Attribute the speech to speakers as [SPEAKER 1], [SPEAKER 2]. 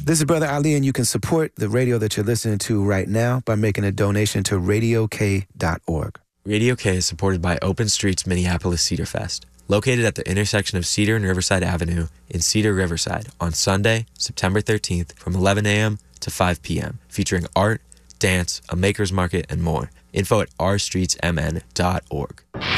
[SPEAKER 1] This is Brother Ali, and you can support the radio that you're listening to right now by making a donation to RadioK.org.
[SPEAKER 2] Radio K is supported by Open Streets Minneapolis Cedar Fest, located at the intersection of Cedar and Riverside Avenue in Cedar, Riverside, on Sunday, September 13th from 11 a.m. to 5 p.m., featuring art, dance, a maker's market, and more. Info at rstreetsmn.org.